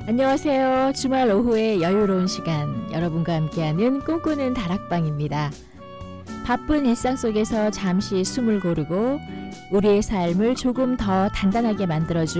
안녕하세요. 주말 오후의 여유로운 시간, 여러분과 함께하는 꿈꾸는 다락방입니다. 바쁜 일상 속에서 잠시 숨을 고르고 우리의 삶을 조금 더 단단하게 만들어줄